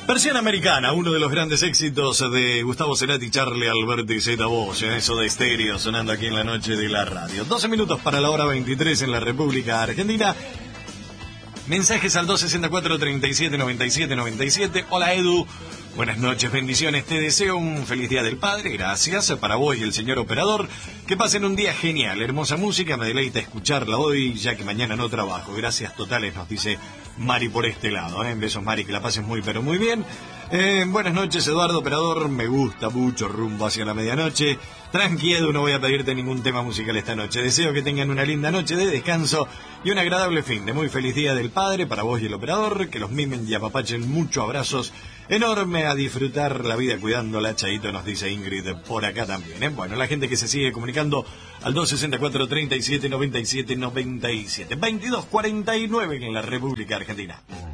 Versión americana, uno de los grandes éxitos de Gustavo Cerati, Charlie Alberti y Zeta Voz, en eso de estéreo, sonando aquí en la noche de la radio. 12 minutos para la hora 23 en la República Argentina. Mensajes al 264-3797-97. Hola Edu, buenas noches, bendiciones, te deseo un feliz Día del Padre, gracias para vos y el señor operador, que pasen un día genial, hermosa música, me deleita escucharla hoy, ya que mañana no trabajo, gracias totales, nos dice Mari por este lado, besos Mari, que la pases muy pero muy bien. Buenas noches Eduardo, operador, me gusta mucho Rumbo hacia la medianoche. Tranqui Edu, no voy a pedirte ningún tema musical esta noche, deseo que tengan una linda noche de descanso y un agradable fin de muy feliz Día del Padre para vos y el operador, que los mimen y apapachen, muchos abrazos, enorme, a disfrutar la vida cuidándola, Chaito, nos dice Ingrid por acá también, Bueno, la gente que se sigue comunicando al 264-3797-97, 22:49 en la República Argentina.